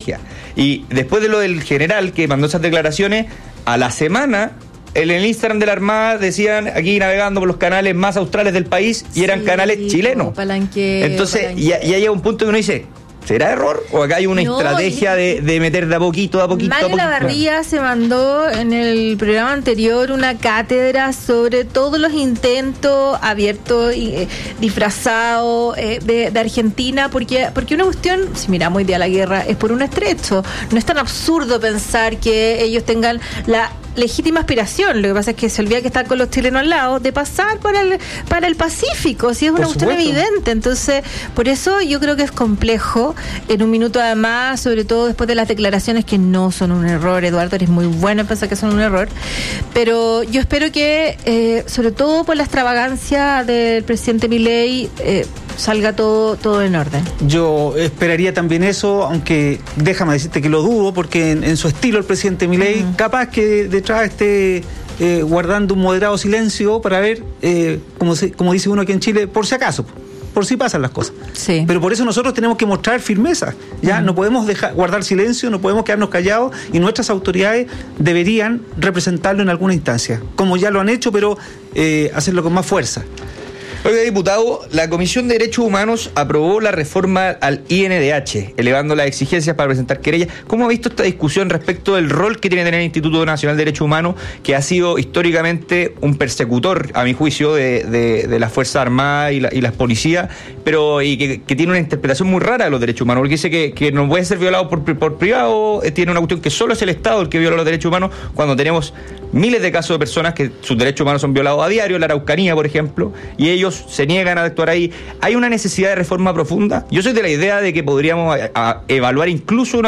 estrategia. Y después de lo del general que mandó esas declaraciones, a la semana, en el Instagram de la Armada decían aquí navegando por los canales más australes del país y eran canales chilenos. Entonces, y hay un punto que uno dice, ¿será error? ¿O acá hay una estrategia de meter de a poquito? Mario Lavarría se mandó en el programa anterior una cátedra sobre todos los intentos abiertos y disfrazados de Argentina, porque una cuestión, si miramos hoy día la guerra, es por un estrecho. No es tan absurdo pensar que ellos tengan la legítima aspiración, lo que pasa es que se olvida que están con los chilenos al lado, de pasar para el Pacífico, si es una cuestión evidente. Entonces, por eso yo creo que es complejo, en un minuto además, sobre todo después de las declaraciones que no son un error. Eduardo, eres muy bueno en pensar que son un error, pero yo espero que, sobre todo por la extravagancia del presidente Milei, salga todo en orden. Yo esperaría también eso, aunque déjame decirte que lo dudo, porque en su estilo el presidente Milei, capaz que detrás esté guardando un moderado silencio para ver, como dice uno aquí en Chile, por si acaso, por si pasan las cosas. Sí. Pero por eso nosotros tenemos que mostrar firmeza, ¿ya? No podemos guardar silencio, no podemos quedarnos callados, y nuestras autoridades deberían representarlo en alguna instancia, como ya lo han hecho, pero hacerlo con más fuerza. Oiga, diputado, la Comisión de Derechos Humanos aprobó la reforma al INDH, elevando las exigencias para presentar querellas. ¿Cómo ha visto esta discusión respecto del rol que tiene que tener el Instituto Nacional de Derechos Humanos, que ha sido históricamente un persecutor, a mi juicio, de las Fuerzas Armadas y las policías, pero que tiene una interpretación muy rara de los derechos humanos, porque dice que no puede ser violado por privado, tiene una cuestión que solo es el Estado el que viola los derechos humanos, cuando tenemos miles de casos de personas que sus derechos humanos son violados a diario, en la Araucanía, por ejemplo, y ellos se niegan a actuar ahí. ¿Hay una necesidad de reforma profunda? Yo soy de la idea de que podríamos evaluar incluso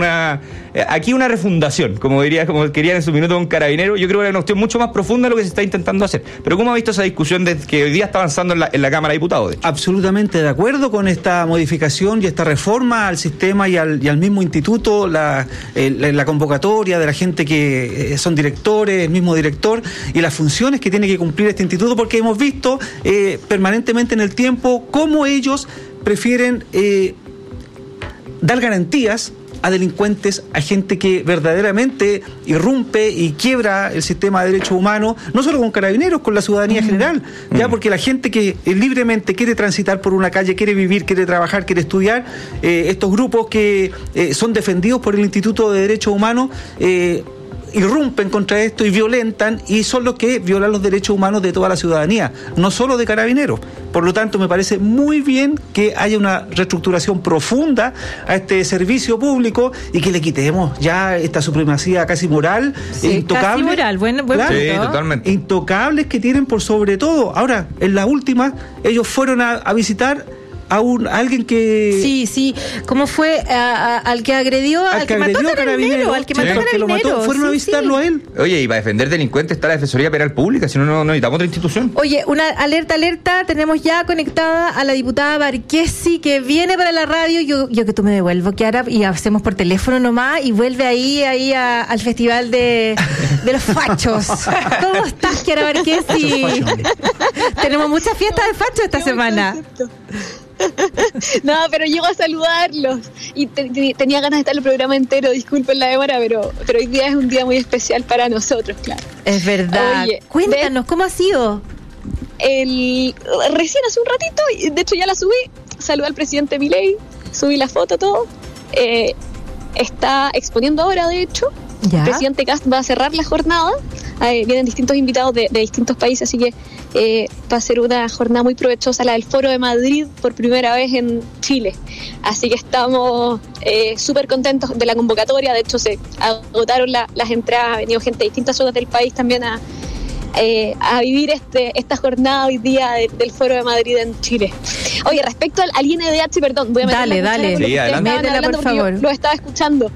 aquí una refundación, como querían en su minuto un carabinero. Yo creo que es una cuestión mucho más profunda de lo que se está intentando hacer. Pero ¿cómo ha visto esa discusión que hoy día está avanzando en la Cámara de Diputados? Absolutamente de acuerdo con esta modificación y esta reforma al sistema y al mismo instituto, la convocatoria de la gente que son directores, el mismo director, y las funciones que tiene que cumplir este instituto, porque hemos visto permanentemente en el tiempo cómo ellos prefieren dar garantías a delincuentes, a gente que verdaderamente irrumpe y quiebra el sistema de derechos humanos, no solo con carabineros, con la ciudadanía general, ya, porque la gente que libremente quiere transitar por una calle, quiere vivir, quiere trabajar, quiere estudiar, estos grupos que son defendidos por el Instituto de Derechos Humanos, irrumpen contra esto y violentan, y son los que violan los derechos humanos de toda la ciudadanía, no solo de carabineros. Por lo tanto, me parece muy bien que haya una reestructuración profunda a este servicio público y que le quitemos ya esta supremacía casi moral, intocable. Casi moral, buen claro, sí, totalmente. Intocables que tienen por sobre todo. Ahora, en la última, ellos fueron a visitar a alguien que... Sí, ¿cómo fue? Al que agredió, al que mató a Carabinero, al que mató a Carabinero. Fueron a visitarlo a él. Oye, y para defender delincuentes está la Defensoría Penal Pública, si no necesitamos otra institución. Oye, una alerta, tenemos ya conectada a la diputada Marchesi, que viene para la radio. Yo que tú me devuelvo, Kiara, y hacemos por teléfono nomás, y vuelve ahí al festival de los fachos. ¿Cómo estás, Kiara Marchesi? Tenemos muchas fiestas de fachos esta semana. No, pero llego a saludarlos y tenía ganas de estar el programa entero, disculpen la demora, pero hoy día es un día muy especial para nosotros, claro. Es verdad. Oye, cuéntanos, ¿cómo ha sido? Recién hace un ratito, de hecho ya la subí, saludé al presidente Milei, subí la foto, todo. Está exponiendo ahora, de hecho. ¿Ya? El presidente Kast va a cerrar la jornada. Vienen distintos invitados de distintos países, así que va a ser una jornada muy provechosa, la del Foro de Madrid, por primera vez en Chile. Así que estamos súper contentos de la convocatoria. De hecho, se agotaron las entradas, ha venido gente de distintas zonas del país también a vivir esta jornada hoy día del Foro de Madrid en Chile. Oye, respecto al INDH, perdón, voy a meter dale. Sí, métela, por favor. Yo lo estaba escuchando.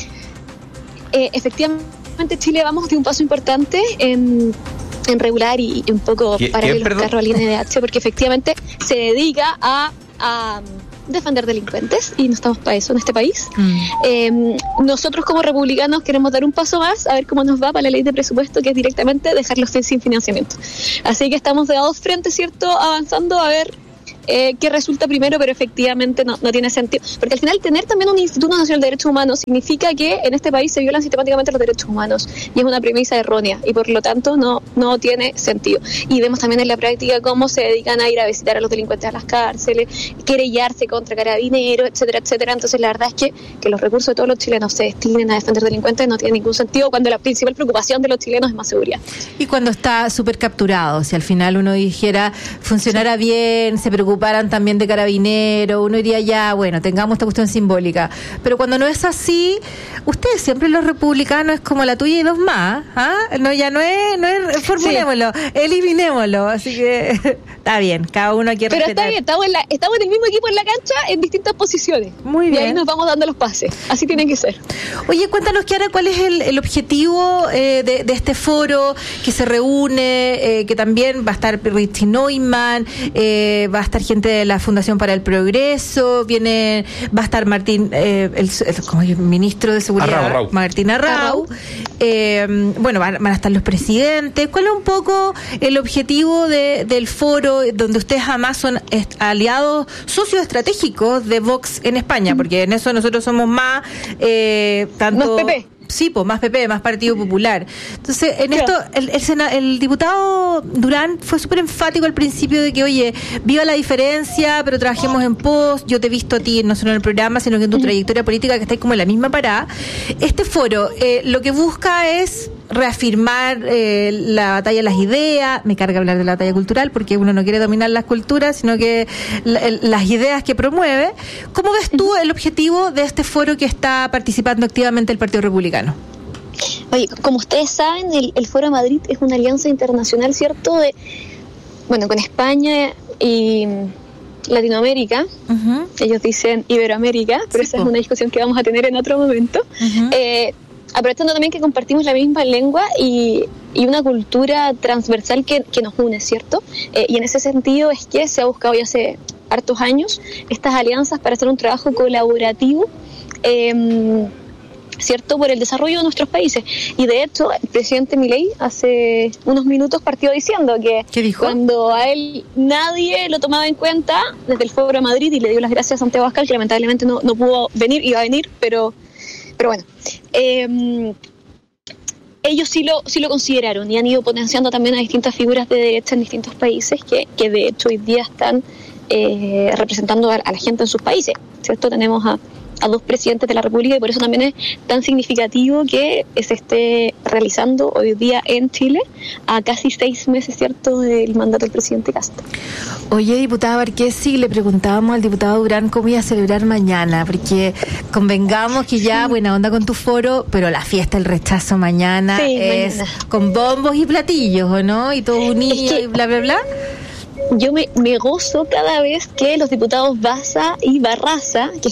Efectivamente, Chile vamos de un paso importante en regular y un poco paralelo el carro al INDH, porque efectivamente se dedica a defender delincuentes, y no estamos para eso en este país. Nosotros como republicanos queremos dar un paso más, a ver cómo nos va para la ley de presupuesto, que es directamente dejarlos sin financiamiento. Así que estamos de a dos frentes, ¿cierto?, avanzando a ver qué resulta primero, pero efectivamente no tiene sentido. Porque al final tener también un Instituto Nacional de Derechos Humanos significa que en este país se violan sistemáticamente los derechos humanos, y es una premisa errónea, y por lo tanto no tiene sentido. Y vemos también en la práctica cómo se dedican a ir a visitar a los delincuentes a las cárceles, querellarse contra carabineros, etcétera, etcétera. Entonces la verdad es que los recursos de todos los chilenos se destinen a defender delincuentes no tiene ningún sentido, cuando la principal preocupación de los chilenos es más seguridad. Y cuando está súper capturado, si al final uno dijera funcionara bien, se preocuparan también de carabineros, uno diría ya, bueno, tengamos esta cuestión simbólica. Pero cuando no es así, ustedes siempre los republicanos es como la tuya y dos más, ¿ah? No, ya no es formulémoslo, eliminémoslo, así que está bien, cada uno aquí respetar. Pero está bien, estamos en el mismo equipo en la cancha en distintas posiciones. Muy bien. Y ahí nos vamos dando los pases, así tiene que ser. Oye, cuéntanos, Kiara, ¿cuál es el objetivo de este foro que se reúne, que también va a estar Richie Neumann, va a estar gente de la Fundación para el Progreso, va a estar Martín, el ministro de Seguridad, Arrau. Martín Arrau. Bueno, van a estar los presidentes. ¿Cuál es un poco el objetivo del foro, donde ustedes además son aliados, socios estratégicos de Vox en España? Porque en eso nosotros somos más tanto... Más PP. Sí, pues más PP, más Partido Popular. Entonces, en esto, el diputado Durán fue súper enfático al principio de que, oye, viva la diferencia, pero trabajemos en pos. Yo te he visto a ti, no solo en el programa, sino que en tu trayectoria política, que estáis como en la misma parada. Este foro, lo que busca es reafirmar la batalla de las ideas. Me carga hablar de la batalla cultural porque uno no quiere dominar las culturas, sino que las ideas que promueve. ¿Cómo ves tú el objetivo de este foro que está participando activamente el Partido Republicano? Oye, como ustedes saben, el Foro Madrid es una alianza internacional, ¿cierto? Con España y Latinoamérica. Uh-huh. Ellos dicen Iberoamérica, pero sí, esa es una discusión que vamos a tener en otro momento. Uh-huh. Aprovechando también que compartimos la misma lengua y una cultura transversal que nos une, ¿cierto? Y en ese sentido es que se ha buscado ya hace hartos años estas alianzas para hacer un trabajo colaborativo, ¿cierto?, por el desarrollo de nuestros países. Y de hecho, el presidente Milei hace unos minutos partió diciendo que cuando a él nadie lo tomaba en cuenta desde el Foro Madrid, y le dio las gracias a Santiago Abascal, que lamentablemente no pudo venir, iba a venir, pero bueno, ellos sí lo consideraron y han ido potenciando también a distintas figuras de derecha en distintos países que de hecho hoy día están representando a la gente en sus países, ¿cierto? Tenemos a dos presidentes de la República, y por eso también es tan significativo que se esté realizando hoy día en Chile, a casi 6 meses, ¿cierto?, del mandato del presidente Castro. Oye, diputada Barquesi, le preguntábamos al diputado Durán cómo iba a celebrar mañana, porque convengamos que ya buena onda con tu foro, pero la fiesta del rechazo mañana es mañana con bombos y platillos, ¿o no? Y todo unido y bla, bla, bla. Yo me gozo cada vez que los diputados Baza y Barraza, que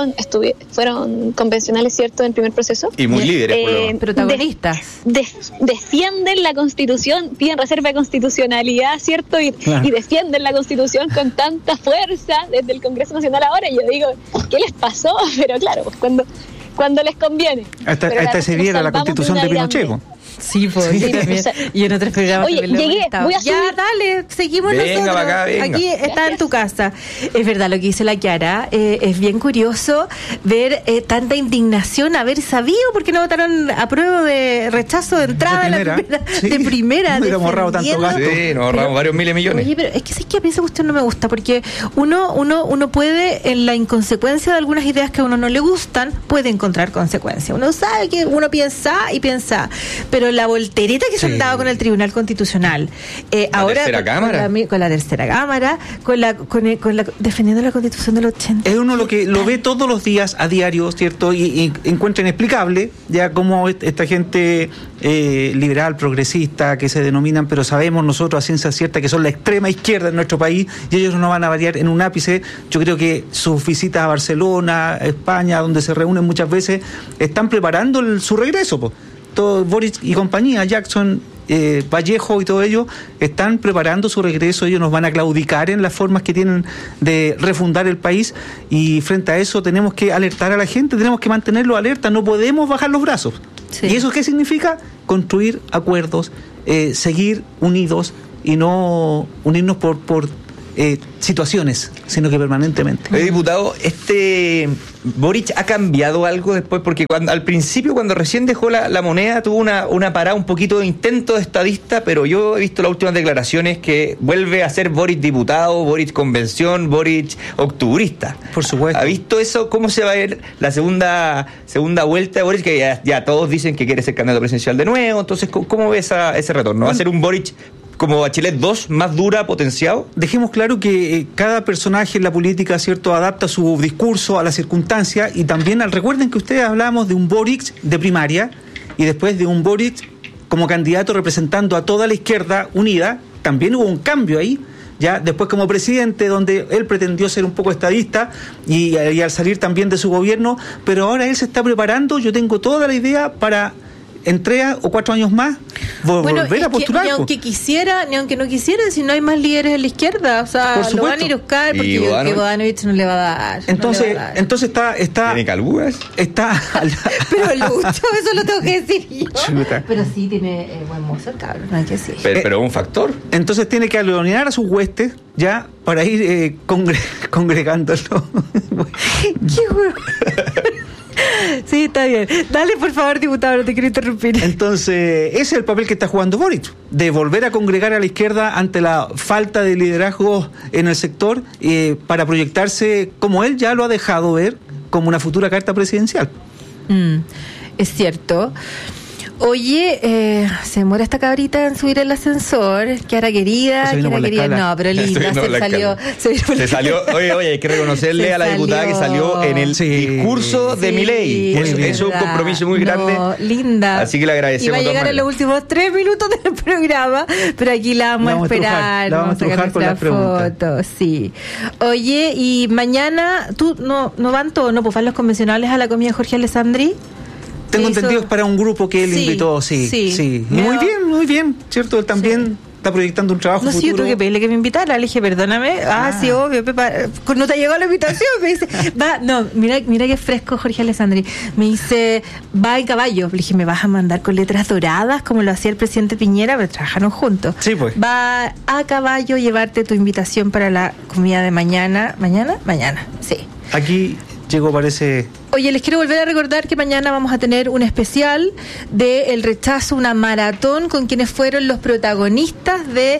fueron convencionales, ¿cierto?, en el primer proceso. Y muy líderes, protagonistas. Defienden la Constitución, piden reserva de constitucionalidad, ¿cierto? Y defienden la Constitución con tanta fuerza desde el Congreso Nacional ahora. Y yo digo, ¿qué les pasó? Pero claro, pues cuando les conviene. Hasta se viera la Constitución de Pinochet. Sí, pues sí, también. Y en otros programas. Oye, llegué, voy a subir. Ya, dale, seguimos venga, nosotros. Acá, venga. Aquí está en tu casa. Es verdad lo que dice la Kiara. Es bien curioso ver tanta indignación, haber sabido por qué no votaron a prueba de rechazo de entrada de primera. No hubiéramos ahorrado tanto gasto. Sí, nos ahorramos varios miles de millones. Oye, pero es que sí, que a mí esa cuestión no me gusta, porque uno puede, en la inconsecuencia de algunas ideas que a uno no le gustan, puede encontrar consecuencias. Uno sabe que uno piensa, pero la voltereta que se han dado con el Tribunal Constitucional, ahora tercera cámara. Con la tercera cámara, con la defendiendo la Constitución del 80. Es uno lo que lo ve todos los días a diario, ¿cierto? Y encuentra inexplicable ya cómo esta gente liberal, progresista, que se denominan, pero sabemos nosotros a ciencia cierta que son la extrema izquierda en nuestro país, y ellos no van a variar en un ápice. Yo creo que sus visitas a Barcelona, a España, donde se reúnen muchas veces, están preparando su regreso, pues. Todo, Boris y compañía, Jackson, Vallejo y todo ello, están preparando su regreso. Ellos nos van a claudicar en las formas que tienen de refundar el país, y frente a eso tenemos que alertar a la gente, tenemos que mantenerlo alerta, no podemos bajar los brazos. Sí. ¿Y eso qué significa? Construir acuerdos, seguir unidos y no unirnos por situaciones, sino que permanentemente. Diputado, Boric ha cambiado algo después, porque al principio, cuando recién dejó la moneda, tuvo una parada, un poquito de intento de estadista, pero yo he visto las últimas declaraciones que vuelve a ser Boric diputado, Boric convención, Boric octubrista. Por supuesto. ¿Ha visto eso? ¿Cómo se va a ver la segunda vuelta de Boric? Que ya todos dicen que quiere ser candidato presidencial de nuevo. Entonces, ¿cómo ve ese retorno? ¿Va a ser un Boric como Bachelet 2, más dura, potenciado? Dejemos claro que cada personaje en la política, ¿cierto?, adapta su discurso a las circunstancias, y también recuerden que ustedes hablamos de un Boric de primaria y después de un Boric como candidato representando a toda la izquierda unida. También hubo un cambio ahí, ya después como presidente, donde él pretendió ser un poco estadista y al salir también de su gobierno, pero ahora él se está preparando, yo tengo toda la idea para en 3 o 4 años más volver a postular. Ni aunque quisiera, ni aunque no quisiera, si no hay más líderes en la izquierda, o sea, lo van a ir a buscar, porque yo creo que Bodanovich no le va a dar. Entonces está ¿tiene calúas? Está pero Lucho, eso lo tengo que decir yo. Chuta. Pero sí tiene buen mozo el cabrón, hay que decir. Pero un factor. Entonces tiene que alinear a sus huestes ya para ir congregándolo. Qué huevo. Sí, está bien. Dale, por favor, diputado, no te quiero interrumpir. Entonces, ese es el papel que está jugando Boric, de volver a congregar a la izquierda ante la falta de liderazgo en el sector, para proyectarse, como él ya lo ha dejado ver, como una futura carta presidencial. Es cierto. Oye, se demora esta cabrita en subir el ascensor. Kiara querida, no, pero linda, se salió. Oye, hay que reconocerle a la diputada que salió en el discurso de Milei. Eso es un compromiso muy grande. Linda. Así que le agradecemos. Iba a llegar en los últimos 3 minutos del programa, pero aquí la vamos a esperar. Vamos a sacar con las fotos. Sí. Oye, y mañana, ¿tú no van todos, no? Pues van los convencionales a la comida de Jorge Alessandri. Tengo entendido para un grupo que él invitó, sí. Muy bien, ¿cierto? Él también está proyectando un trabajo futuro. No, sí, yo tuve que pedirle que me invitara. Le dije, perdóname. Sí, obvio, no te llegó la invitación. Me dice, mira qué fresco Jorge Alessandri. Me dice, va en caballo. Le dije, ¿me vas a mandar con letras doradas como lo hacía el presidente Piñera? Pero trabajaron juntos. Sí, pues. Va a caballo llevarte tu invitación para la comida de mañana. ¿Mañana? Mañana, sí. Aquí llegó, parece... Oye, les quiero volver a recordar que mañana vamos a tener un especial de El Rechazo, una maratón con quienes fueron los protagonistas de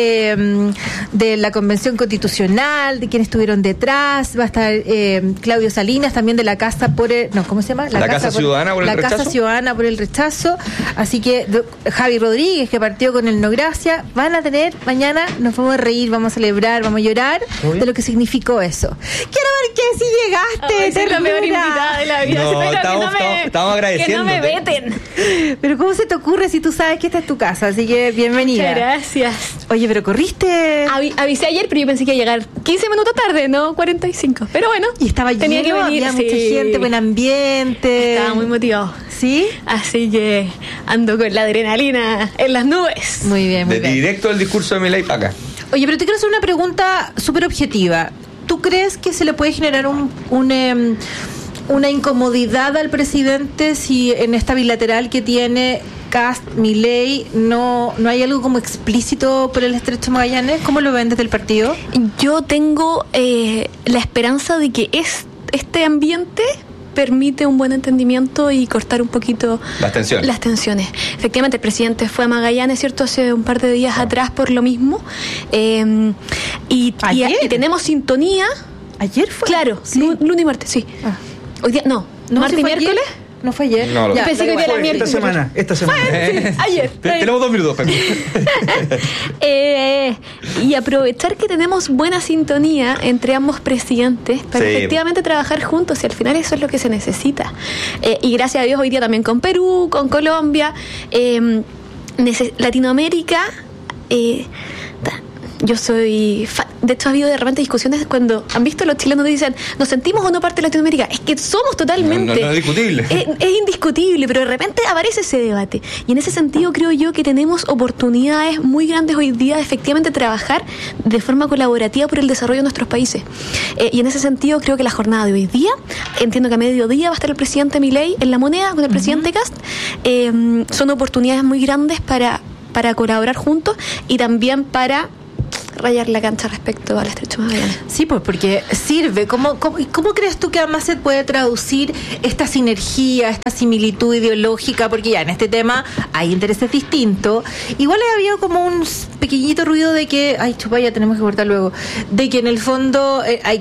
la Convención Constitucional, de quienes estuvieron detrás. Va a estar Claudio Salinas, también de la Casa por el... No, ¿cómo se llama? La Casa Ciudadana por el Rechazo. La Casa Ciudadana por el Rechazo. Así que Javi Rodríguez, que partió con el No Gracia, van a tener mañana, nos vamos a reír, vamos a celebrar, vamos a llorar de lo que significó eso. Quiero ver que si llegaste, de la vida. No, estamos agradeciendo. Que no me veten. Pero ¿cómo se te ocurre si tú sabes que esta es tu casa? Así que bienvenida. Muchas gracias. Oye, pero corriste. Avisé ayer, pero yo pensé que iba a llegar 15 minutos tarde, no 45. Pero bueno. Y estaba tenía lleno, que venir. Había mucha gente, buen ambiente. Estaba muy motivado. ¿Sí? Así que ando con la adrenalina en las nubes. Muy bien, muy bien. Directo el discurso de Milei para acá. Oye, pero te quiero hacer una pregunta súper objetiva. ¿Tú crees que se le puede generar una incomodidad al presidente si en esta bilateral que tiene Kast, Milei, no hay algo como explícito por el Estrecho Magallanes? ¿Cómo lo ven desde el partido? Yo tengo la esperanza de que este ambiente permite un buen entendimiento y cortar un poquito las tensiones. Efectivamente, el presidente fue a Magallanes, ¿cierto?, hace un par de días atrás por lo mismo. Y tenemos sintonía. ¿Ayer fue? Claro, sí. Lunes y martes, sí. Hoy día, martes y miércoles. No fue ayer. No, ya, pensé que era miércoles. Esta semana. Ayer. Tenemos 2 minutos. Y aprovechar que tenemos buena sintonía entre ambos presidentes para efectivamente trabajar juntos, y al final eso es lo que se necesita. Y gracias a Dios hoy día también con Perú, con Colombia, Latinoamérica. Yo soy fan. De hecho, ha habido de repente discusiones cuando han visto los chilenos dicen, ¿nos sentimos o no parte de Latinoamérica? Es que somos totalmente... No es discutible. Es indiscutible, pero de repente aparece ese debate. Y en ese sentido creo yo que tenemos oportunidades muy grandes hoy día de efectivamente trabajar de forma colaborativa por el desarrollo de nuestros países. Y en ese sentido creo que la jornada de hoy día, entiendo que a mediodía va a estar el presidente Milei en La Moneda con el presidente Kast. Son oportunidades muy grandes para colaborar juntos y también para rayar la cancha respecto al Estrecho de Magallanes. Sí, pues porque sirve. ¿Cómo crees tú que además se puede traducir esta sinergia, esta similitud ideológica? Porque ya en este tema hay intereses distintos. Igual había como un pequeñito ruido de que, ay, chupa, ya tenemos que cortar luego, de que en el fondo hay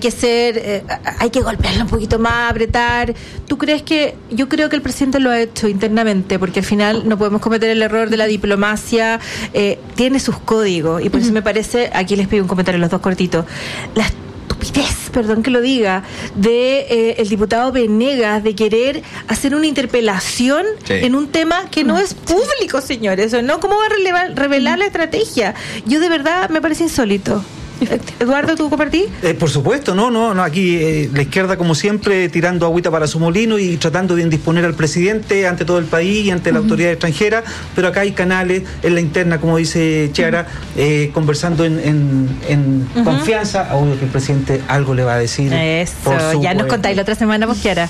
que golpearlo un poquito más, apretar. ¿Tú crees que? Yo creo que el presidente lo ha hecho internamente, porque al final no podemos cometer el error de la diplomacia, tiene sus códigos, y por eso me parece, aquí les pido un comentario los dos cortitos, la estupidez, perdón que lo diga, de el diputado Venegas de querer hacer una interpelación en un tema que no es público, señores, ¿no? ¿Cómo va a revelar la estrategia? Yo de verdad me parece insólito. Eduardo, ¿tú compartís? Por supuesto, no, aquí la izquierda como siempre tirando agüita para su molino y tratando de indisponer al presidente ante todo el país y ante la autoridad extranjera, pero acá hay canales en la interna, como dice Chiara, conversando en confianza, obvio que el presidente algo le va a decir. Eso, ya nos contáis la otra semana, pues, Chiara.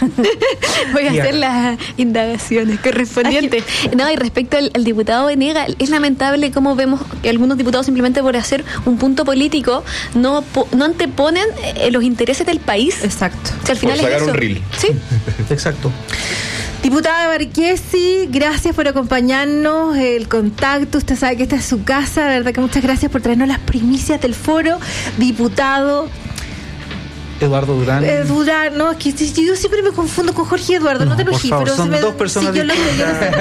Voy a hacer las indagaciones correspondientes. No, y respecto al diputado Venegas, es lamentable cómo vemos que algunos diputados simplemente por hacer un punto político no anteponen los intereses del país. Exacto. Si al final por sacar es eso. Un reel. Sí. Exacto. Diputada Marchesi, gracias por acompañarnos, el contacto, usted sabe que esta es su casa, de verdad que muchas gracias por traernos las primicias del foro. Diputado Eduardo Durán. Durán, no, es que yo siempre me confundo con Jorge Eduardo, no te enojes, pero son dos personas distintas.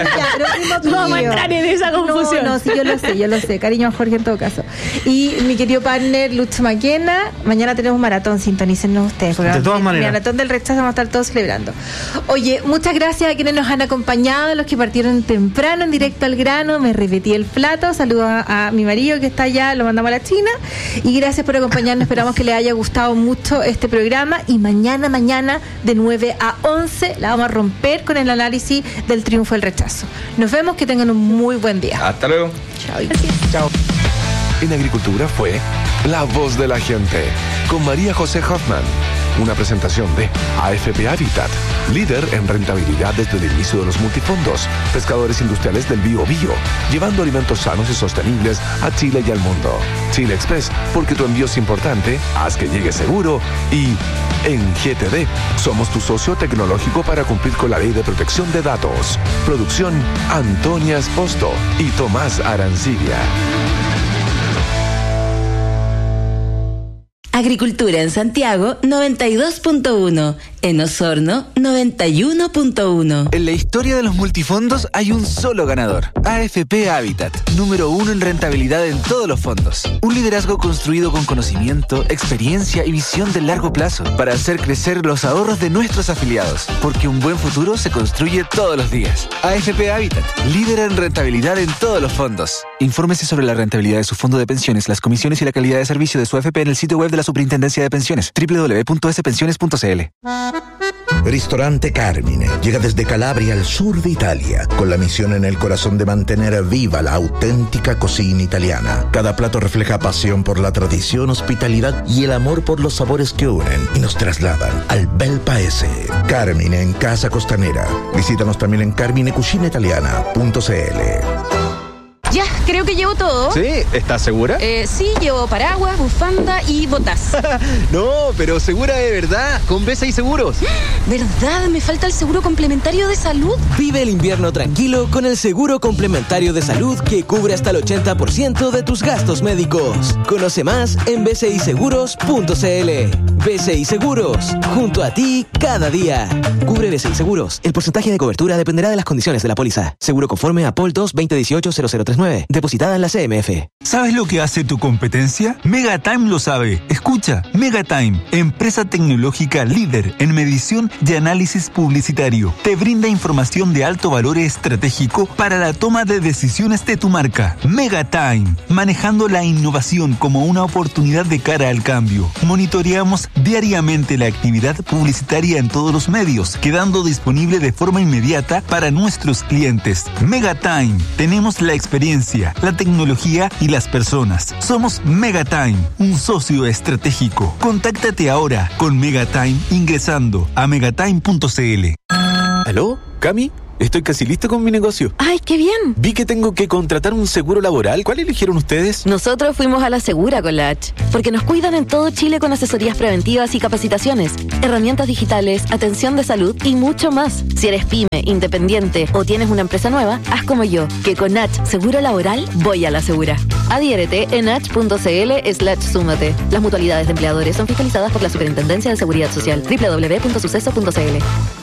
No vamos a entrar en esa confusión. No, sí, yo lo sé, cariño a Jorge en todo caso. Y mi querido partner Lucho Maquena, mañana tenemos un maratón, sintonícenos ustedes. De todas maneras. El maratón del rechazo vamos a estar todos celebrando. Oye, muchas gracias a quienes nos han acompañado, los que partieron temprano en Directo al Grano, me repetí el plato, saludos a mi marido que está allá, lo mandamos a la China, y gracias por acompañarnos, esperamos que les haya gustado mucho este programa, y mañana de 9 a 11 la vamos a romper con el análisis del triunfo del rechazo. Nos vemos, que tengan un muy buen día. Hasta luego. Chao. Chao. En Agricultura fue La Voz de la Gente, con María José Hoffman. Una presentación de AFP Habitat, líder en rentabilidad desde el inicio de los multifondos, pescadores industriales del Biobío, llevando alimentos sanos y sostenibles a Chile y al mundo. Chile Express, porque tu envío es importante, haz que llegue seguro. Y en GTD, somos tu socio tecnológico para cumplir con la Ley de Protección de Datos. Producción, Antonia Esposto y Tomás Arancibia. Agricultura en Santiago 92.1, en Osorno 91.1. En la historia de los multifondos hay un solo ganador, AFP Habitat, número 1 en rentabilidad en todos los fondos. Un liderazgo construido con conocimiento, experiencia y visión de largo plazo para hacer crecer los ahorros de nuestros afiliados, porque un buen futuro se construye todos los días. AFP Habitat, líder en rentabilidad en todos los fondos. Infórmese sobre la rentabilidad de su fondo de pensiones, las comisiones y la calidad de servicio de su AFP en el sitio web de la Superintendencia de Pensiones, www.spensiones.cl. Ristorante Carmine llega desde Calabria al sur de Italia, con la misión en el corazón de mantener viva la auténtica cocina italiana. Cada plato refleja pasión por la tradición, hospitalidad y el amor por los sabores que unen y nos trasladan al bel paese. Carmine en Casa Costanera. Visítanos también en carminecucinaitaliana.cl. Ya, creo que llevo todo. ¿Sí? ¿Estás segura? Sí, llevo paraguas, bufanda y botas. No, pero segura de verdad, con B6 Seguros. ¿Verdad? Me falta el seguro complementario de salud. Vive el invierno tranquilo con el seguro complementario de salud que cubre hasta el 80% de tus gastos médicos. Conoce más en bciseguros.cl. BCI Seguros, junto a ti cada día. Cubre BCI Seguros. El porcentaje de cobertura dependerá de las condiciones de la póliza. Seguro conforme a POL 2 2018-0039. Depositada en la CMF. ¿Sabes lo que hace tu competencia? Megatime lo sabe. Escucha, Megatime, empresa tecnológica líder en medición y análisis publicitario. Te brinda información de alto valor estratégico para la toma de decisiones de tu marca. Megatime, manejando la innovación como una oportunidad de cara al cambio. Monitoreamos diariamente la actividad publicitaria en todos los medios, quedando disponible de forma inmediata para nuestros clientes. Megatime, tenemos la experiencia, la tecnología y las personas. Somos Megatime, un socio estratégico. Contáctate ahora con Megatime ingresando a megatime.cl. ¿Aló? ¿Cami? estoy casi listo con mi negocio. ¡Ay, qué bien! Vi que tengo que contratar un seguro laboral. ¿Cuál eligieron ustedes? Nosotros fuimos a la Segura con la H, porque nos cuidan en todo Chile con asesorías preventivas y capacitaciones, herramientas digitales, atención de salud y mucho más. Si eres pyme, independiente o tienes una empresa nueva, haz como yo, que con H Seguro Laboral voy a la Segura. Adhiérete en h.cl/súmate. Las mutualidades de empleadores son fiscalizadas por la Superintendencia de Seguridad Social. www.suceso.cl.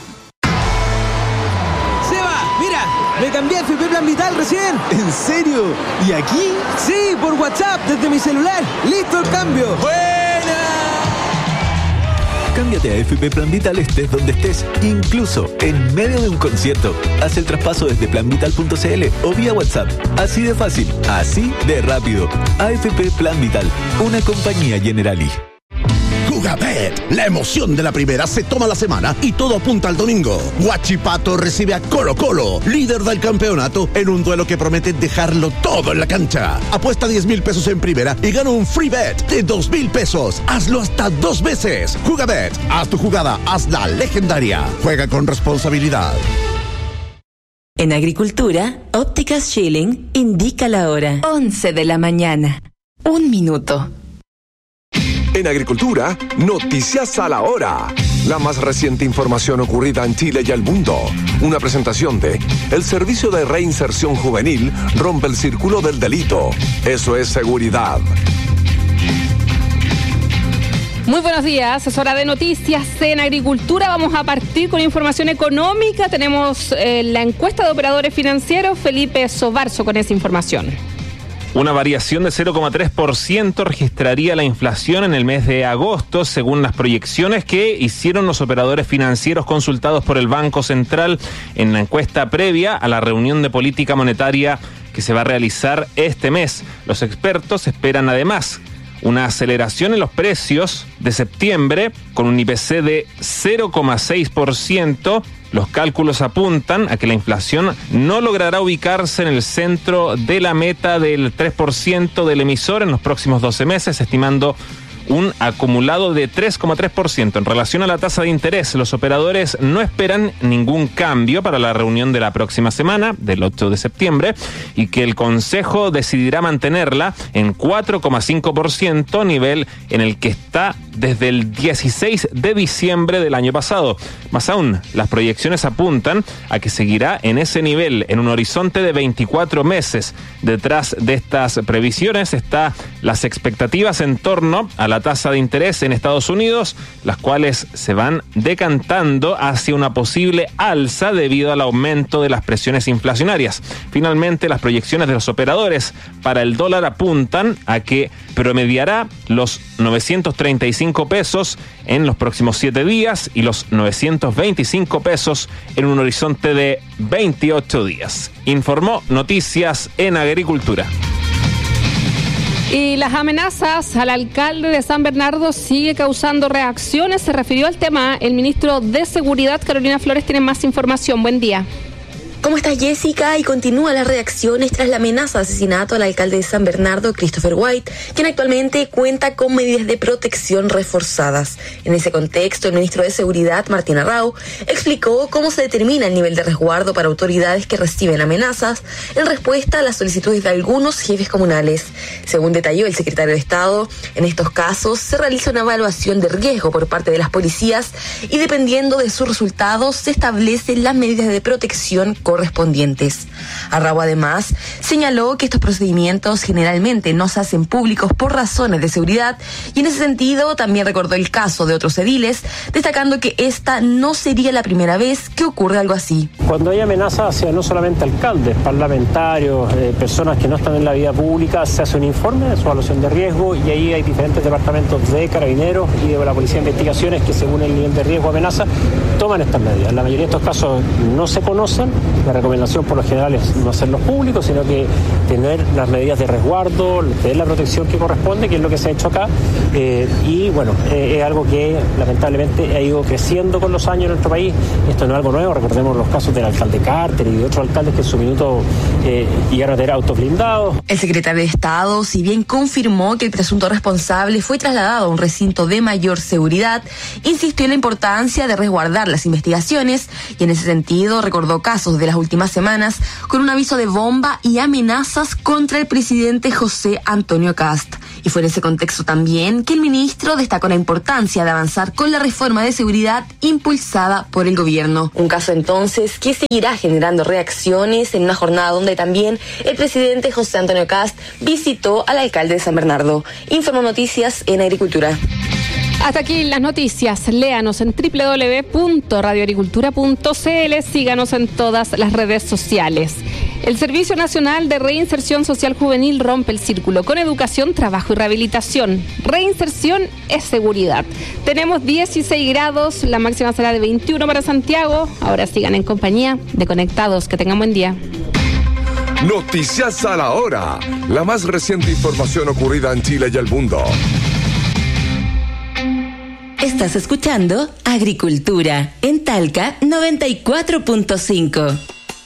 Me cambié a FP Plan Vital recién. ¿En serio? ¿Y aquí? Sí, por WhatsApp, desde mi celular. ¡Listo el cambio! ¡Buena! Cámbiate a FP Plan Vital estés donde estés, incluso en medio de un concierto. Haz el traspaso desde planvital.cl o vía WhatsApp. Así de fácil, así de rápido. AFP Plan Vital, una compañía Generali. Jugabet, la emoción de la primera se toma la semana y todo apunta al domingo. Huachipato recibe a Colo Colo, líder del campeonato, en un duelo que promete dejarlo todo en la cancha. Apuesta 10,000 pesos en primera y gana un free bet de 2,000 pesos. Hazlo hasta 2 veces. Jugabet, haz tu jugada, hazla legendaria. Juega con responsabilidad. En Agricultura, Ópticas Schilling indica la hora. 11 de la mañana. 1 minuto. En Agricultura, noticias a la hora. La más reciente información ocurrida en Chile y el mundo. Una presentación de el Servicio de Reinserción Juvenil rompe el círculo del delito. Eso es seguridad. Muy buenos días, es hora de noticias en Agricultura. Vamos a partir con información económica. Tenemos la encuesta de operadores financieros. Felipe Sobarzo con esa información. Una variación de 0,3% registraría la inflación en el mes de agosto, según las proyecciones que hicieron los operadores financieros consultados por el Banco Central en la encuesta previa a la reunión de política monetaria que se va a realizar este mes. Los expertos esperan además una aceleración en los precios de septiembre con un IPC de 0,6%. Los cálculos apuntan a que la inflación no logrará ubicarse en el centro de la meta del 3% del emisor en los próximos 12 meses, estimando un acumulado de 3,3%. En relación a la tasa de interés, los operadores no esperan ningún cambio para la reunión de la próxima semana, del 8 de septiembre, y que el Consejo decidirá mantenerla en 4,5%, nivel en el que está desde el 16 de diciembre del año pasado. Más aún, las proyecciones apuntan a que seguirá en ese nivel en un horizonte de 24 meses. Detrás de estas previsiones están las expectativas en torno a la tasa de interés en Estados Unidos, las cuales se van decantando hacia una posible alza debido al aumento de las presiones inflacionarias. Finalmente, las proyecciones de los operadores para el dólar apuntan a que promediará los 935 pesos en los próximos 7 días y los 925 pesos en un horizonte de 28 días. Informó Noticias en Agricultura. Y las amenazas al alcalde de San Bernardo sigue causando reacciones. Se refirió al tema el ministro de Seguridad, Carolina Flores, tiene más información. Buen día. ¿Cómo estás, Jessica? Y continúan las reacciones tras la amenaza de asesinato al alcalde de San Bernardo, Christopher White, quien actualmente cuenta con medidas de protección reforzadas. En ese contexto, el ministro de Seguridad, Martín Arrau, explicó cómo se determina el nivel de resguardo para autoridades que reciben amenazas en respuesta a las solicitudes de algunos jefes comunales. Según detalló el secretario de Estado, en estos casos se realiza una evaluación de riesgo por parte de las policías y dependiendo de sus resultados se establecen las medidas de protección correspondientes. Arrau además señaló que estos procedimientos generalmente no se hacen públicos por razones de seguridad y en ese sentido también recordó el caso de otros ediles, destacando que esta no sería la primera vez que ocurre algo así. Cuando hay amenazas hacia no solamente alcaldes, parlamentarios, personas que no están en la vida pública, se hace un informe de su evaluación de riesgo y ahí hay diferentes departamentos de Carabineros y de la Policía de Investigaciones que según el nivel de riesgo o amenaza toman estas medidas. En la mayoría de estos casos no se conocen La recomendación por lo general es no hacerlos públicos, sino que tener las medidas de resguardo, tener la protección que corresponde, que es lo que se ha hecho acá. Y bueno, es algo que lamentablemente ha ido creciendo con los años en nuestro país. Esto no es algo nuevo, recordemos los casos del alcalde Carter y de otros alcaldes que en su minuto llegaron a tener autos blindados. El secretario de Estado, si bien confirmó que el presunto responsable fue trasladado a un recinto de mayor seguridad, insistió en la importancia de resguardar las investigaciones y en ese sentido recordó casos de las últimas semanas con un aviso de bomba y amenazas contra el presidente José Antonio Kast. Y fue en ese contexto también que el ministro destacó la importancia de avanzar con la reforma de seguridad impulsada por el gobierno. Un caso entonces que seguirá generando reacciones en una jornada donde también el presidente José Antonio Kast visitó al alcalde de San Bernardo. Informó Noticias en Agricultura. Hasta aquí las noticias. Léanos en www.radioagricultura.cl. Síganos en todas las redes sociales. El Servicio Nacional de Reinserción Social Juvenil rompe el círculo con educación, trabajo y rehabilitación. Reinserción es seguridad. Tenemos 16 grados, la máxima será de 21 para Santiago. Ahora sigan en compañía de Conectados. Que tengan buen día. Noticias a la hora. La más reciente información ocurrida en Chile y el mundo. Estás escuchando Agricultura en Talca 94.5.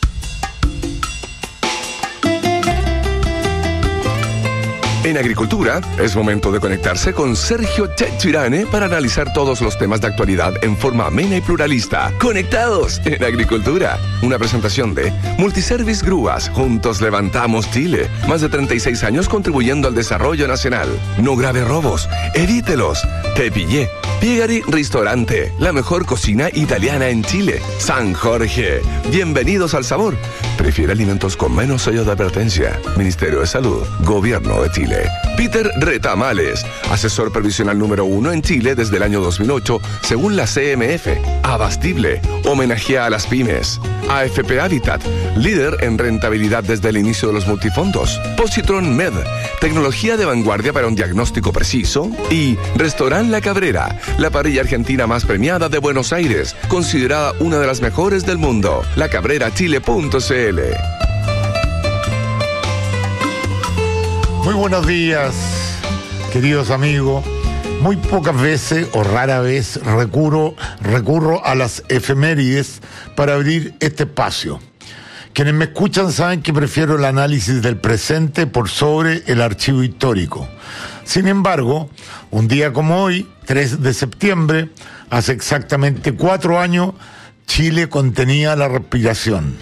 En Agricultura es momento de conectarse con Sergio Chechirane para analizar todos los temas de actualidad en forma amena y pluralista. Conectados en Agricultura. Una presentación de Multiservice Grúas. Juntos levantamos Chile. Más de 36 años contribuyendo al desarrollo nacional. No grave robos. Evítelos. Te pillé. Piegari Restaurante. La mejor cocina italiana en Chile. San Jorge. Bienvenidos al sabor. Prefiere alimentos con menos sello de advertencia. Ministerio de Salud. Gobierno de Chile. Peter Retamales, asesor previsional número 1 en Chile desde el año 2008, según la CMF. Abastible, homenajea a las pymes. AFP Habitat, líder en rentabilidad desde el inicio de los multifondos. Positron Med, tecnología de vanguardia para un diagnóstico preciso. Y Restaurant La Cabrera, la parrilla argentina más premiada de Buenos Aires, considerada una de las mejores del mundo. lacabrerachile.cl. Muy buenos días, queridos amigos. Muy pocas veces o rara vez recurro a las efemérides para abrir este espacio. Quienes me escuchan saben que prefiero el análisis del presente por sobre el archivo histórico. Sin embargo, un día como hoy, 3 de septiembre, hace exactamente 4 años, Chile contenía la respiración.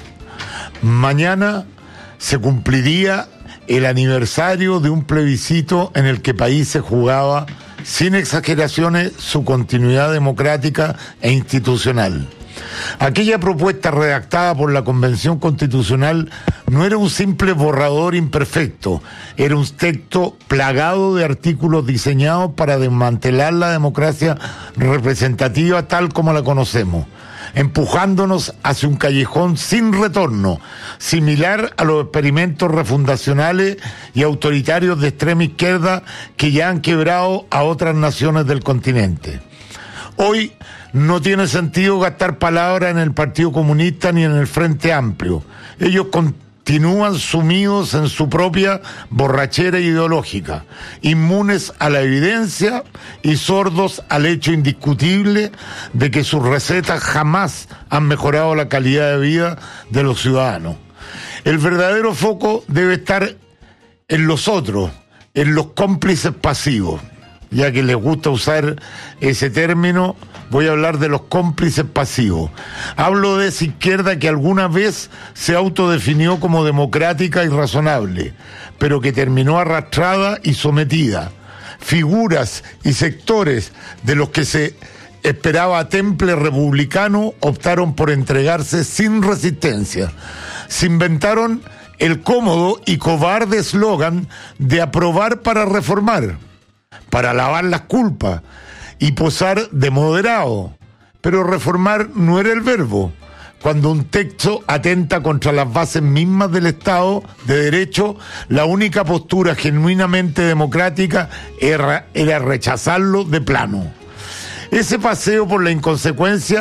Mañana se cumpliría el aniversario de un plebiscito en el que el país se jugaba, sin exageraciones, su continuidad democrática e institucional. Aquella propuesta redactada por la Convención Constitucional no era un simple borrador imperfecto, era un texto plagado de artículos diseñados para desmantelar la democracia representativa tal como la conocemos, empujándonos hacia un callejón sin retorno, similar a los experimentos refundacionales y autoritarios de extrema izquierda que ya han quebrado a otras naciones del continente. Hoy no tiene sentido gastar palabras en el Partido Comunista ni en el Frente Amplio. Ellos continúan sumidos en su propia borrachera ideológica, inmunes a la evidencia y sordos al hecho indiscutible de que sus recetas jamás han mejorado la calidad de vida de los ciudadanos. El verdadero foco debe estar en los otros, en los cómplices pasivos. Ya que les gusta usar ese término, voy a hablar de los cómplices pasivos. Hablo de esa izquierda que alguna vez se autodefinió como democrática y razonable, pero que terminó arrastrada y sometida. Figuras y sectores de los que se esperaba temple republicano optaron por entregarse sin resistencia. Se inventaron el cómodo y cobarde eslogan de aprobar para reformar, para lavar las culpas y posar de moderado. Pero reformar no era el verbo. Cuando un texto atenta contra las bases mismas del Estado de Derecho, la única postura genuinamente democrática era rechazarlo de plano. Ese paseo por la inconsecuencia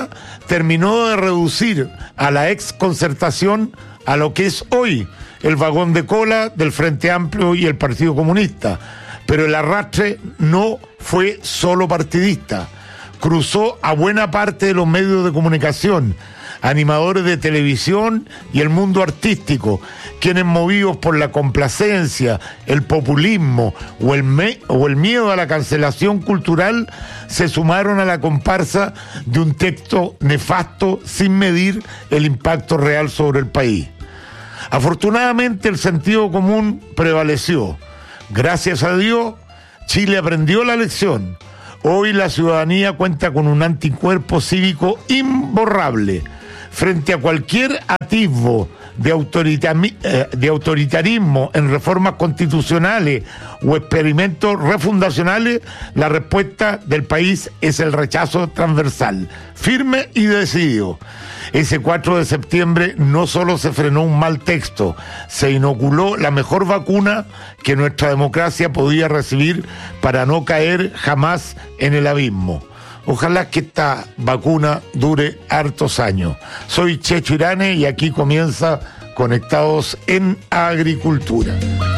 terminó de reducir a la ex Concertación a lo que es hoy el vagón de cola del Frente Amplio y el Partido Comunista. Pero el arrastre no fue solo partidista. Cruzó a buena parte de los medios de comunicación, animadores de televisión y el mundo artístico, quienes movidos por la complacencia, el populismo o el miedo a la cancelación cultural se sumaron a la comparsa de un texto nefasto sin medir el impacto real sobre el país. Afortunadamente el sentido común prevaleció. Gracias a Dios, Chile aprendió la lección. Hoy la ciudadanía cuenta con un anticuerpo cívico imborrable frente a cualquier atisbo de autoritarismo en reformas constitucionales o experimentos refundacionales. La respuesta del país es el rechazo transversal, firme y decidido. Ese 4 de septiembre no solo se frenó un mal texto, se inoculó la mejor vacuna que nuestra democracia podía recibir para no caer jamás en el abismo. Ojalá que esta vacuna dure hartos años. Soy Checho Irane y aquí comienza Conectados en Agricultura.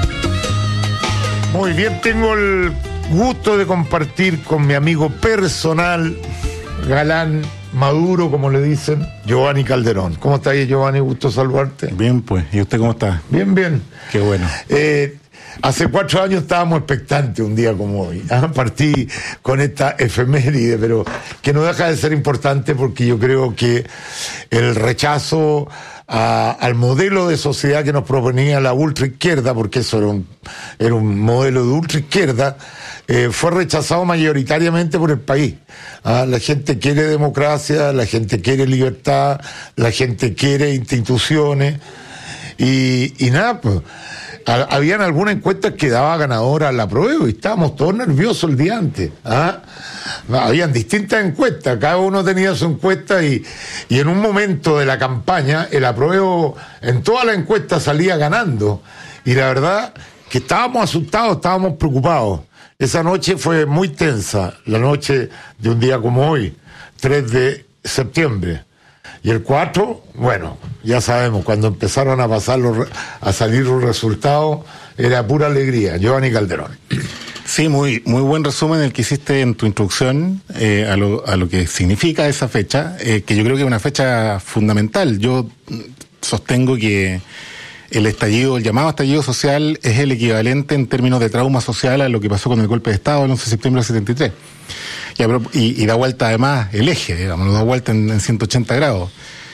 Muy bien, tengo el gusto de compartir con mi amigo personal, galán, maduro, como le dicen, Giovanni Calderón. ¿Cómo está ahí, Giovanni? Gusto saludarte. Bien, pues. ¿Y usted cómo está? Bien, bien. Qué bueno. Hace 4 años estábamos expectantes un día como hoy. Partí con esta efeméride, pero que no deja de ser importante porque yo creo que el rechazo al modelo de sociedad que nos proponía la ultraizquierda, porque eso era un modelo de ultraizquierda, fue rechazado mayoritariamente por el país. La gente quiere democracia, la gente quiere libertad, la gente quiere instituciones y nada, pues. Habían algunas encuestas que daba ganadora a la apruebo y estábamos todos nerviosos el día antes. Habían distintas encuestas, cada uno tenía su encuesta y en un momento de la campaña el apruebo en todas las encuestas salía ganando y la verdad que estábamos asustados, estábamos preocupados. Esa noche fue muy tensa, la noche de un día como hoy, 3 de septiembre. Y el 4, bueno, ya sabemos, cuando empezaron a salir los resultados, era pura alegría. Giovanni Calderón. Sí, muy buen resumen el que hiciste en tu introducción a lo que significa esa fecha, que yo creo que es una fecha fundamental. Yo sostengo que el llamado estallido social es el equivalente en términos de trauma social a lo que pasó con el golpe de Estado el 11 de septiembre del 73. Y da vuelta además el eje, digamos, lo da vuelta en 180 grados.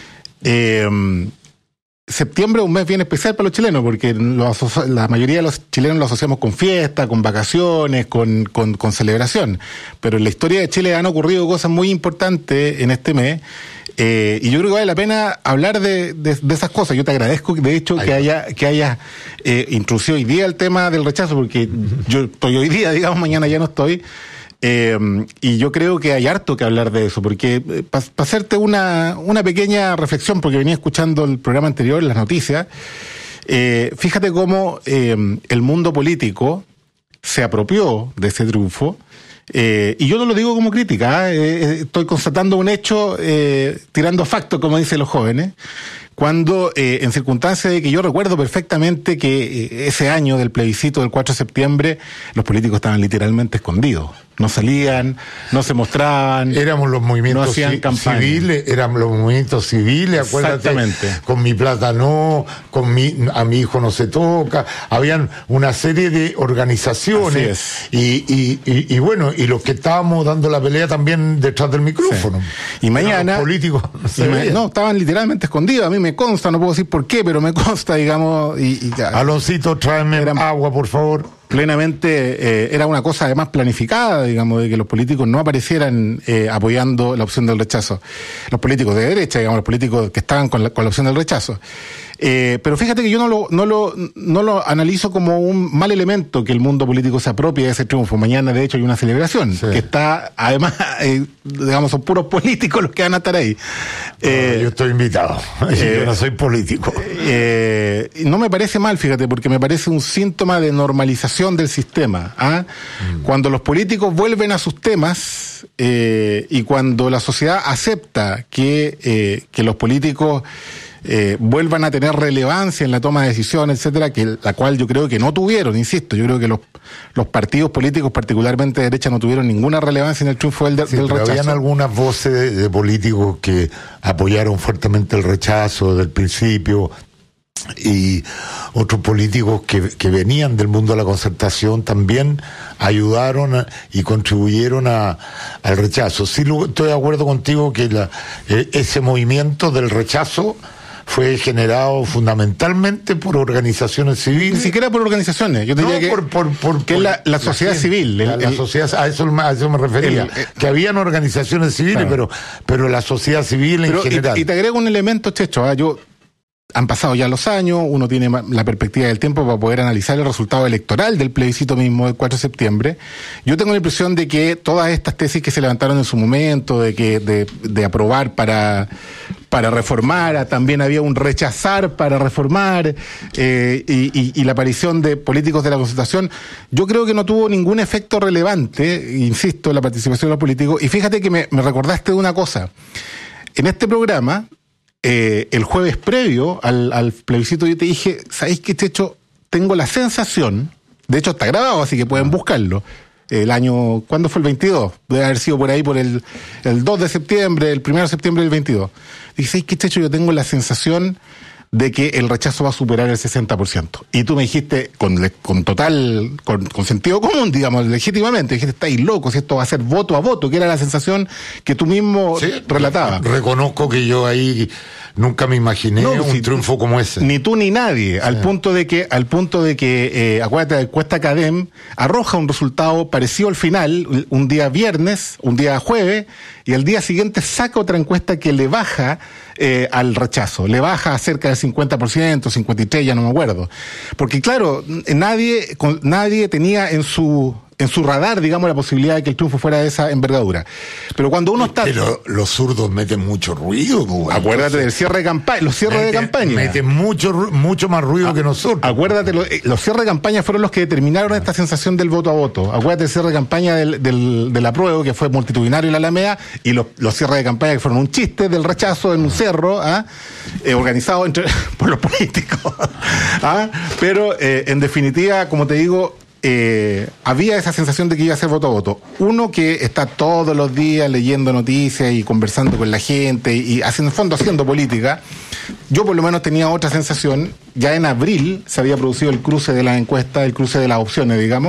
Septiembre es un mes bien especial para los chilenos, porque la mayoría de los chilenos lo asociamos con fiesta, con vacaciones, con celebración. Pero en la historia de Chile han ocurrido cosas muy importantes en este mes. Y yo creo que vale la pena hablar de esas cosas. Yo te agradezco, de hecho, que haya introducido hoy día el tema del rechazo, porque yo estoy hoy día, digamos, mañana ya no estoy. Y yo creo que hay harto que hablar de eso, porque para hacerte una pequeña reflexión, porque venía escuchando el programa anterior, las noticias, fíjate cómo el mundo político se apropió de ese triunfo. Y yo no lo digo como crítica, estoy constatando un hecho, tirando factos, como dicen los jóvenes, cuando en circunstancias de que yo recuerdo perfectamente que ese año del plebiscito del 4 de septiembre los políticos estaban literalmente escondidos. No salían, no se mostraban. Éramos los movimientos civiles, acuérdate. Exactamente. Con mi plata no, a mi hijo no se toca. Habían una serie de organizaciones. Y bueno, y los que estábamos dando la pelea también detrás del micrófono. Sí. Y mañana. Los políticos no, estaban literalmente escondidos. A mí me consta, no puedo decir por qué, pero me consta, digamos. Aloncito, tráeme agua, por favor. Plenamente era una cosa además planificada, digamos, de que los políticos no aparecieran apoyando la opción del rechazo. Los políticos de derecha, digamos, los políticos que estaban con la opción del rechazo. Pero fíjate que yo no lo analizo como un mal elemento que el mundo político se apropie de ese triunfo. Mañana, de hecho, hay una celebración que está, además, digamos, son puros políticos los que van a estar ahí. Yo estoy invitado. Yo no soy político. No me parece mal, fíjate, porque me parece un síntoma de normalización del sistema. Cuando los políticos vuelven a sus temas y cuando la sociedad acepta que los políticos vuelvan a tener relevancia en la toma de decisiones, etcétera, la cual yo creo que no tuvieron, insisto, yo creo que los partidos políticos, particularmente de derecha, no tuvieron ninguna relevancia en el triunfo del rechazo. Habían algunas voces de políticos que apoyaron fuertemente el rechazo desde el principio, y otros políticos que venían del mundo de la concertación también ayudaron y contribuyeron al rechazo. Sí, estoy de acuerdo contigo que ese movimiento del rechazo fue generado fundamentalmente por organizaciones civiles. Ni siquiera por organizaciones, yo diría que es la sociedad civil. La sociedad, a eso me refería, que habían organizaciones civiles, claro, pero la sociedad civil en general. Y te agrego un elemento, Checho, han pasado ya los años, uno tiene la perspectiva del tiempo para poder analizar el resultado electoral del plebiscito mismo del 4 de septiembre. Yo tengo la impresión de que todas estas tesis que se levantaron en su momento, de aprobar para reformar, también había un rechazar para reformar, y la aparición de políticos de la concertación, yo creo que no tuvo ningún efecto relevante, insisto, en la participación de los políticos. Y fíjate que me recordaste de una cosa. En este programa, el jueves previo al plebiscito, yo te dije, ¿sabéis qué, Checho? Tengo la sensación, de hecho está grabado, así que pueden buscarlo, el año, ¿cuándo fue? El 22, debe haber sido por ahí, por el 2 de septiembre, el 1 de septiembre del 22. Dije, ¿sabéis qué, Checho? Yo tengo la sensación de que el rechazo va a superar el 60%. Y tú me dijiste, con sentido común, digamos, legítimamente, dijiste, estáis locos, si esto va a ser voto a voto, que era la sensación que tú mismo relatabas. Reconozco que yo ahí nunca me imaginé un triunfo como ese. Ni tú ni nadie, al punto de que, acuérdate, la encuesta CADEM arroja un resultado parecido al final, un día viernes, un día jueves, y al día siguiente saca otra encuesta que le baja al rechazo, le baja a cerca del 50%, 53%, ya no me acuerdo. Porque claro, nadie tenía en su radar, digamos, la posibilidad de que el triunfo fuera de esa envergadura. Pero cuando uno está... Pero los zurdos meten mucho ruido. Acuérdate del cierre de campaña, los cierres de campaña. Meten mucho más ruido que nosotros. Acuérdate, los cierres de campaña fueron los que determinaron esta sensación del voto a voto. Acuérdate del cierre de campaña del apruebo, que fue multitudinario en la Alameda, y los cierres de campaña que fueron un chiste del rechazo en un cerro, organizado por los políticos. Pero, en definitiva, como te digo, había esa sensación de que iba a ser voto a voto. Uno que está todos los días leyendo noticias y conversando con la gente y en el fondo haciendo política. Yo por lo menos tenía otra sensación. Ya en abril se había producido el cruce de las encuestas, el cruce de las opciones, digamos,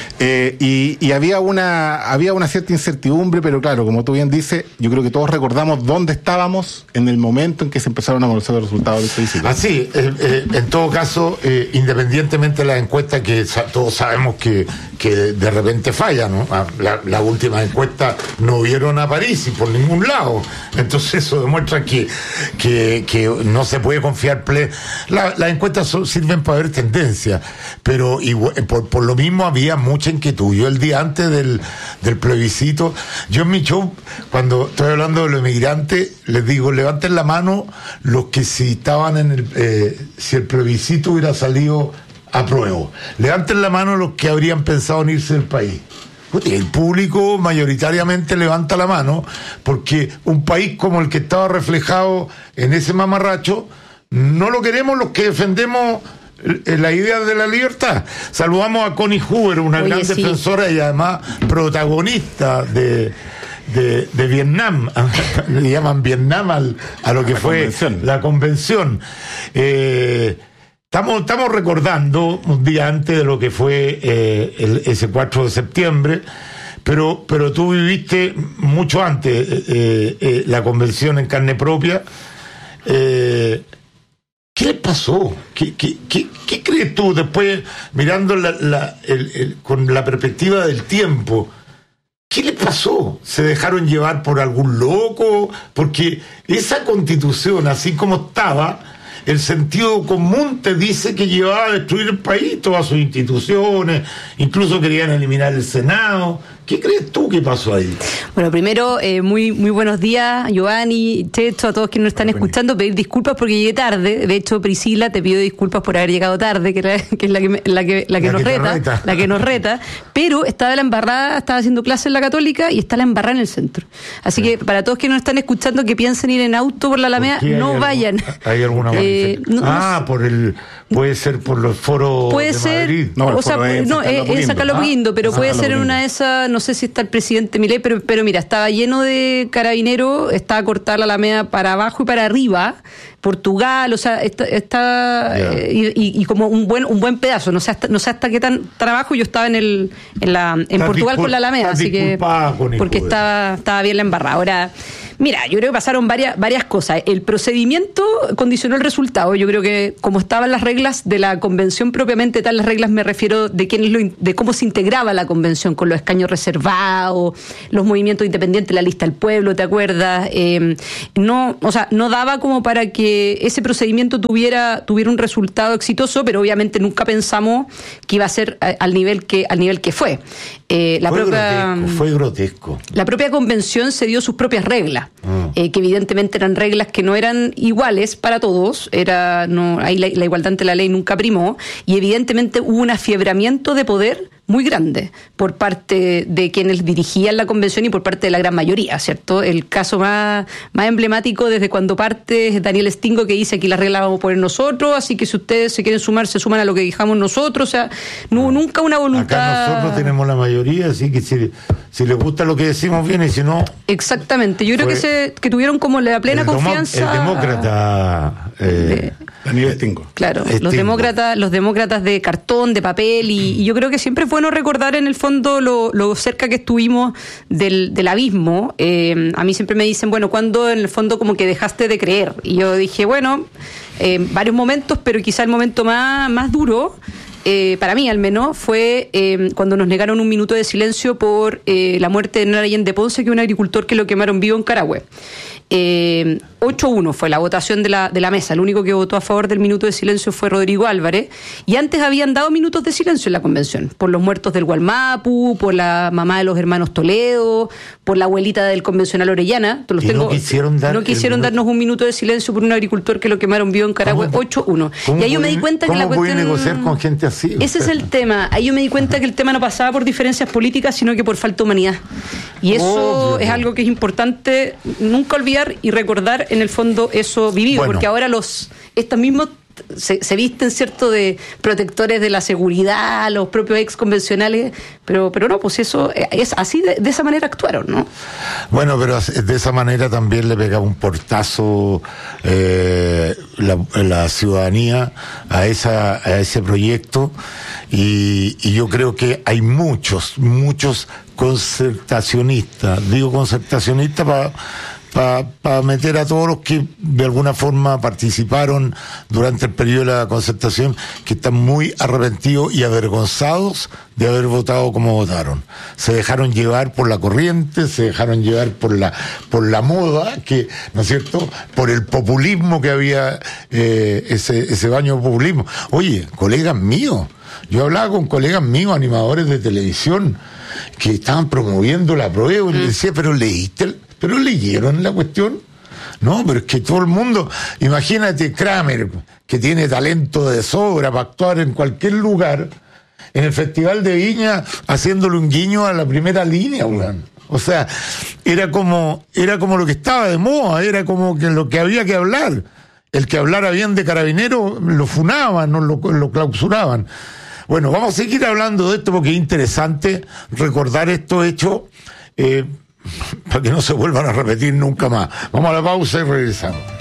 y había una cierta incertidumbre, pero claro, como tú bien dices, yo creo que todos recordamos dónde estábamos en el momento en que se empezaron a conocer los resultados del plebiscito. Así, en todo caso, independientemente de las encuestas, que todos sabemos que de repente fallan, ¿no? La última encuesta no vieron a París y por ningún lado. Entonces eso demuestra que no se puede confiar. Las encuestas sirven para ver tendencias, pero igual, por lo mismo había mucha inquietud. Yo el día antes del plebiscito, yo en mi show, cuando estoy hablando de los inmigrantes, les digo, levanten la mano los que si estaban si el plebiscito hubiera salido apruebo. Levanten la mano los que habrían pensado en irse del país. El público mayoritariamente levanta la mano, porque un país como el que estaba reflejado en ese mamarracho, no lo queremos los que defendemos la idea de la libertad. Saludamos a Connie Hoover, una gran defensora y además protagonista de Vietnam. Le llaman Vietnam a lo que fue la convención. Estamos recordando un día antes de lo que fue ese 4 de septiembre, pero tú viviste mucho antes la convención en carne propia. ¿Qué le pasó? ¿Qué crees tú después, mirando con la perspectiva del tiempo? ¿Qué le pasó? ¿Se dejaron llevar por algún loco? Porque esa constitución, así como estaba, el sentido común te dice que llevaba a destruir el país, todas sus instituciones, incluso querían eliminar el Senado. ¿Qué crees tú que pasó ahí? Bueno, primero, muy buenos días, Giovanni, Checho, a todos quienes nos están escuchando, pedir disculpas porque llegué tarde. De hecho, Priscila, te pido disculpas por haber llegado tarde, que es la que nos reta. Pero estaba haciendo clase en la Católica y está la embarrada en el centro. Así que para todos quienes nos están escuchando que piensen ir en auto por la Alameda, no vayan. ¿Hay alguna manifestación? Puede ser por los foros de Madrid. Es San Carlos Apoquindo, pero puede ser en una de esas. No sé si está el presidente Milei, pero mira, estaba lleno de carabineros, estaba cortada la Alameda para abajo y para arriba, Portugal, o sea, y como un buen pedazo, no sé hasta qué tan abajo. Yo estaba en Portugal con la Alameda, así que porque estaba bien la embarrada. Ahora, mira, yo creo que pasaron varias cosas. El procedimiento condicionó el resultado. Yo creo que como estaban las reglas de la convención propiamente tal, las reglas me refiero de cómo se integraba la convención con los escaños reservados, los movimientos independientes, la lista del pueblo, ¿te acuerdas? No daba como para que ese procedimiento tuviera un resultado exitoso, pero obviamente nunca pensamos que iba a ser al nivel que fue. Fue grotesco. La propia convención se dio sus propias reglas. Que evidentemente eran reglas que no eran iguales para todos, ahí la igualdad ante la ley nunca primó, y evidentemente hubo un afiebramiento de poder muy grande por parte de quienes dirigían la convención y por parte de la gran mayoría, ¿cierto? El caso más emblemático desde cuando parte es Daniel Stingo, que dice: aquí las reglas vamos a poner nosotros, así que si ustedes se quieren sumar, se suman a lo que dijamos nosotros. O sea, no hubo nunca una voluntad. Acá nosotros tenemos la mayoría, así que si les gusta lo que decimos, bien, y si no... Exactamente, yo creo que tuvieron como la plena confianza... El demócrata... Daniel Stingo. Claro, los demócratas de cartón, de papel, y yo creo que siempre es bueno recordar en el fondo lo cerca que estuvimos del abismo. A mí siempre me dicen, bueno, ¿cuándo en el fondo como que dejaste de creer? Y yo dije, bueno, varios momentos, pero quizá el momento más duro, para mí al menos, fue cuando nos negaron un minuto de silencio por la muerte de Hernán Allende Ponce, que es un agricultor que lo quemaron vivo en Carahue. 8-1 fue la votación de la mesa. El único que votó a favor del minuto de silencio fue Rodrigo Álvarez, y antes habían dado minutos de silencio en la convención por los muertos del Gualmapu, por la mamá de los hermanos Toledo, por la abuelita del convencional Orellana. No quisieron darnos un minuto de silencio por un agricultor que lo quemaron vivo en Carahue. 8-1. Y ahí yo me di cuenta que la cuestión... ¿Cómo puede negociar con gente así? Ese es el tema. Ahí yo me di cuenta que el tema no pasaba por diferencias políticas, sino que por falta de humanidad. Y eso es algo que es importante nunca olvidar y recordar en el fondo eso vivido, porque ahora estos mismos se visten, ¿cierto?, de protectores de la seguridad, los propios ex convencionales, pero no, pues eso es así, de esa manera actuaron, ¿no? Bueno, pero de esa manera también le pegaba un portazo la ciudadanía a ese proyecto, y yo creo que hay muchos concertacionistas, digo concertacionistas para meter a todos los que de alguna forma participaron durante el periodo de la concertación, que están muy arrepentidos y avergonzados de haber votado como votaron. Se dejaron llevar por la corriente, se dejaron llevar por la moda, que, ¿no es cierto?, por el populismo que había, ese baño de populismo. Oye, colegas míos, yo hablaba con colegas míos, animadores de televisión, que estaban promoviendo la prueba, y les decía, ¿pero leyeron la cuestión? No, pero es que todo el mundo, imagínate Kramer, que tiene talento de sobra para actuar en cualquier lugar, en el Festival de Viña, haciéndole un guiño a la primera línea, weón. O sea, era como lo que estaba de moda, era como que lo que había que hablar. El que hablara bien de Carabineros lo funaban, no lo clausuraban. Bueno, vamos a seguir hablando de esto porque es interesante recordar estos hechos, para que no se vuelvan a repetir nunca más. Vamos a la pausa y regresamos.